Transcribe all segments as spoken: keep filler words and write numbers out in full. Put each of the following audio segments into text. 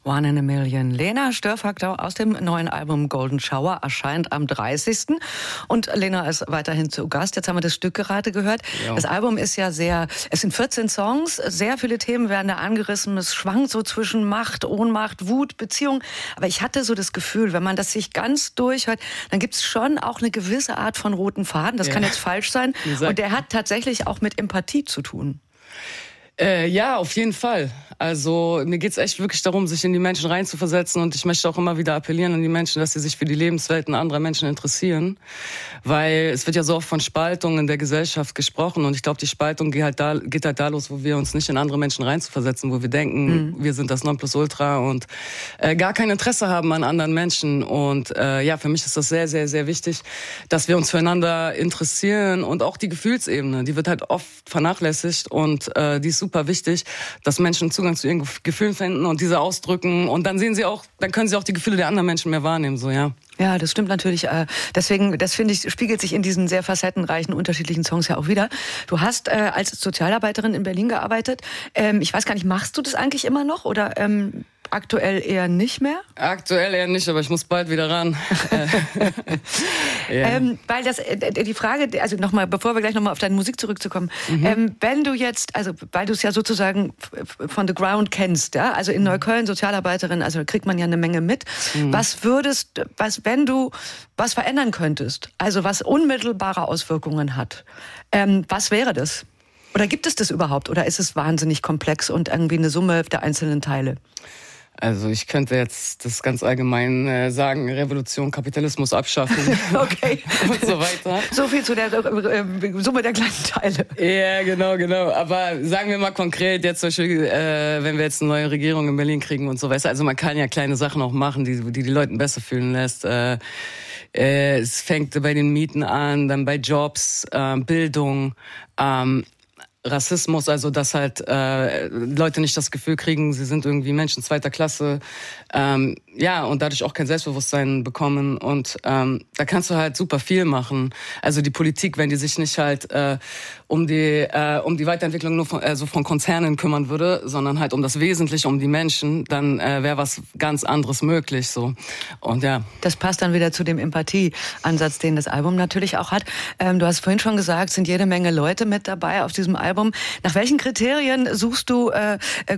One in a Million. Lena Störfaktor aus dem neuen Album Golden Shower erscheint am dreißigsten Und Lena ist weiterhin zu Gast. Jetzt haben wir das Stück gerade gehört. Ja. Das Album ist ja sehr, es sind vierzehn Songs, sehr viele Themen werden da angerissen. Es schwankt so zwischen Macht, Ohnmacht, Wut, Beziehung. Aber ich hatte so das Gefühl, wenn man das sich ganz durchhört, dann gibt es schon auch eine gewisse Art von roten Faden. Das ja. kann jetzt falsch sein. Und der hat tatsächlich auch mit Empathie zu tun. Äh, ja, auf jeden Fall. Also mir geht's echt wirklich darum, sich in die Menschen reinzuversetzen, und ich möchte auch immer wieder appellieren an die Menschen, dass sie sich für die Lebenswelten anderer Menschen interessieren, weil es wird ja so oft von Spaltung in der Gesellschaft gesprochen, und ich glaube, die Spaltung geht halt, da, geht halt da los, wo wir uns nicht in andere Menschen reinzuversetzen, wo wir denken, mhm. wir sind das Nonplusultra und äh, gar kein Interesse haben an anderen Menschen. Und äh, ja, für mich ist das sehr, sehr, sehr wichtig, dass wir uns füreinander interessieren, und auch die Gefühlsebene, die wird halt oft vernachlässigt, und äh, die ist super wichtig, dass Menschen Zugang zu ihren Gefühlen finden und diese ausdrücken, und dann sehen sie auch, dann können sie auch die Gefühle der anderen Menschen mehr wahrnehmen, so, ja. Ja, das stimmt natürlich. Deswegen, das finde ich, spiegelt sich in diesen sehr facettenreichen, unterschiedlichen Songs ja auch wieder. Du hast äh, als Sozialarbeiterin in Berlin gearbeitet. Ähm, ich weiß gar nicht, machst du das eigentlich immer noch oder ähm, aktuell eher nicht mehr? Aktuell eher nicht, aber ich muss bald wieder ran. ja. ähm, weil das, die Frage, also nochmal, bevor wir gleich nochmal auf deine Musik zurückzukommen, mhm. ähm, wenn du jetzt, also weil du es ja sozusagen von the ground kennst, ja, also in Neukölln Sozialarbeiterin, also kriegt man ja eine Menge mit. Mhm. Was würdest, was wenn du was verändern könntest, also was unmittelbare Auswirkungen hat, ähm, was wäre das? Oder gibt es das überhaupt? Oder ist es wahnsinnig komplex und irgendwie eine Summe der einzelnen Teile? Also ich könnte jetzt das ganz allgemein äh, sagen, Revolution, Kapitalismus abschaffen okay. und so weiter. So viel zu der äh, Summe der kleinen Teile. Ja, genau, genau. Aber sagen wir mal konkret, jetzt zum Beispiel, äh, wenn wir jetzt eine neue Regierung in Berlin kriegen und so weiter. Also man kann ja kleine Sachen auch machen, die die, die Leute besser fühlen lässt. Äh, äh, es fängt bei den Mieten an, dann bei Jobs, äh, Bildung, ähm, Rassismus, also dass halt äh, Leute nicht das Gefühl kriegen, sie sind irgendwie Menschen zweiter Klasse, ähm, ja, und dadurch auch kein Selbstbewusstsein bekommen, und ähm, da kannst du halt super viel machen. Also die Politik, wenn die sich nicht halt äh, um die äh, um die Weiterentwicklung nur von, also von Konzernen kümmern würde, sondern halt um das Wesentliche, um die Menschen, dann äh, wäre was ganz anderes möglich, so. Und ja. Das passt dann wieder zu dem Empathie-Ansatz, den das Album natürlich auch hat. Ähm, du hast vorhin schon gesagt, sind jede Menge Leute mit dabei auf diesem Album. Nach welchen Kriterien suchst du äh, äh,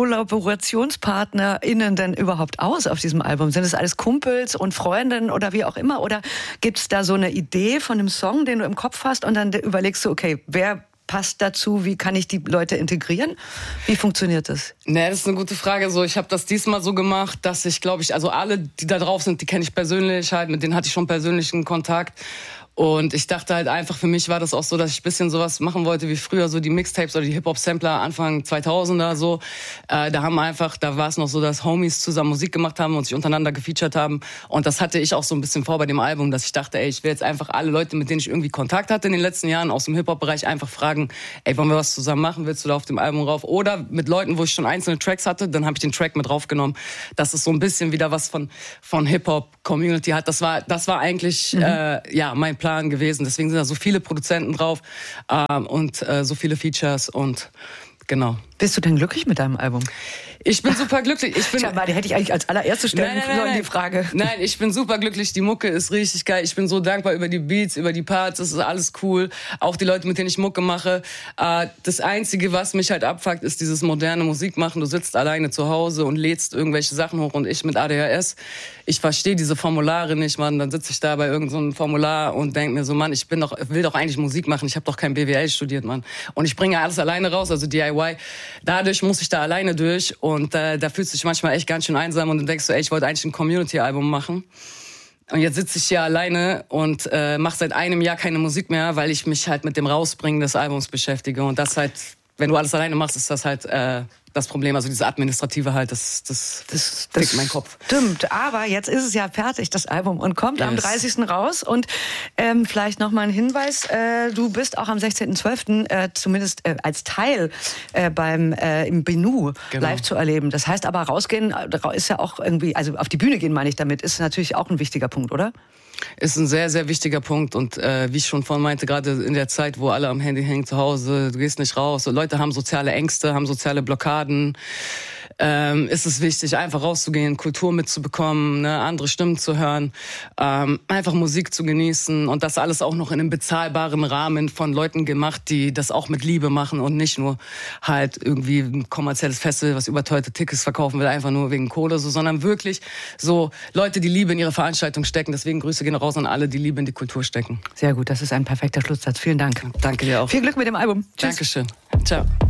KollaborationspartnerInnen denn überhaupt aus auf diesem Album? Sind es alles Kumpels und Freundinnen oder wie auch immer? Oder gibt es da so eine Idee von einem Song, den du im Kopf hast, und dann überlegst du, okay, wer passt dazu, wie kann ich die Leute integrieren? Wie funktioniert das? Ne, das ist eine gute Frage. So, ich habe das diesmal so gemacht, dass ich, glaube ich, also alle, die da drauf sind, die kenne ich persönlich halt, mit denen hatte ich schon persönlichen Kontakt. Und ich dachte halt einfach, für mich war das auch so, dass ich ein bisschen sowas machen wollte wie früher, so die Mixtapes oder die Hip-Hop-Sampler Anfang zweitausender, so. Äh, da haben einfach, da war es noch so, dass Homies zusammen Musik gemacht haben und sich untereinander gefeatured haben. Und das hatte ich auch so ein bisschen vor bei dem Album, dass ich dachte, ey, ich will jetzt einfach alle Leute, mit denen ich irgendwie Kontakt hatte in den letzten Jahren aus dem Hip-Hop-Bereich, einfach fragen, ey, wollen wir was zusammen machen? Willst du da auf dem Album rauf? Oder mit Leuten, wo ich schon einzelne Tracks hatte, dann habe ich den Track mit draufgenommen, dass es so ein bisschen wieder was von, von Hip-Hop-Community hat. Das war, das war eigentlich, mhm. äh, ja, mein Plan gewesen. Deswegen sind da so viele Produzenten drauf ähm, und äh, so viele Features, und genau. Bist du denn glücklich mit deinem Album? Ich bin super glücklich. Ich bin, Tja, die hätte ich eigentlich als allererste stellen nein, nein, nein, sollen, die Frage. Nein, ich bin super glücklich. Die Mucke ist richtig geil. Ich bin so dankbar über die Beats, über die Parts. Das ist alles cool. Auch die Leute, mit denen ich Mucke mache. Äh, das Einzige, was mich halt abfuckt, ist dieses moderne Musikmachen. Du sitzt alleine zu Hause und lädst irgendwelche Sachen hoch, und ich mit A D H S. Ich verstehe diese Formulare nicht, Mann. Dann sitze ich da bei irgendeinem so Formular und denke mir so, Mann, ich bin doch, will doch eigentlich Musik machen. Ich habe doch kein B W L studiert, Mann. Und ich bringe alles alleine raus, also D I Y. Dadurch muss ich da alleine durch, und äh, da fühlst du dich manchmal echt ganz schön einsam, und dann denkst du, ey, ich wollte eigentlich ein Community-Album machen. Und jetzt sitze ich hier alleine und äh, mache seit einem Jahr keine Musik mehr, weil ich mich halt mit dem Rausbringen des Albums beschäftige. Und das halt, wenn du alles alleine machst, ist das halt äh, das Problem. Also dieses Administrative halt, das, das, das, das fickt meinen Kopf. Stimmt, aber jetzt ist es ja fertig, das Album, und kommt yes. am dreißigsten raus. Und ähm, vielleicht noch mal ein Hinweis, äh, du bist auch am sechzehnten zwölften Äh, zumindest äh, als Teil äh, beim äh, im Benu genau. live zu erleben. Das heißt aber, rausgehen ist ja auch irgendwie, also auf die Bühne gehen meine ich damit, ist natürlich auch ein wichtiger Punkt, oder? Ist ein sehr, sehr wichtiger Punkt, und äh, wie ich schon vorhin meinte, gerade in der Zeit, wo alle am Handy hängen zu Hause, du gehst nicht raus, so Leute haben soziale Ängste, haben soziale Blockaden, ähm, ist es wichtig, einfach rauszugehen, Kultur mitzubekommen, ne, andere Stimmen zu hören, ähm, einfach Musik zu genießen und das alles auch noch in einem bezahlbaren Rahmen von Leuten gemacht, die das auch mit Liebe machen und nicht nur halt irgendwie ein kommerzielles Festival, was überteuerte Tickets verkaufen will, einfach nur wegen Kohle, so, sondern wirklich so Leute, die Liebe in ihre Veranstaltung stecken. Deswegen Grüße gehen raus an alle, die Liebe in die Kultur stecken. Sehr gut, das ist ein perfekter Schlusssatz. Vielen Dank. Danke dir auch. Viel Glück mit dem Album. Tschüss. Dankeschön. Ciao.